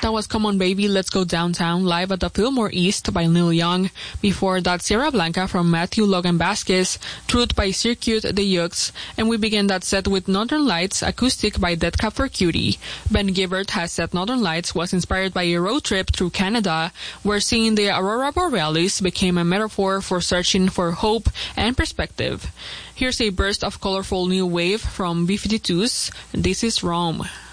That was Come On Baby, Let's Go Downtown, live at the Fillmore East by Neil Young. Before that, Sierra Blanca from Matthew Logan Vasquez, Truth by Circuit the Yukes, and we began that set with Northern Lights, acoustic by Dead Cap for Cutie. Ben Gibbert has said Northern Lights was inspired by a road trip through Canada, where seeing the Aurora Borealis became a metaphor for searching for hope and perspective. Here's a burst of colorful new wave from B-52s. This is Rome.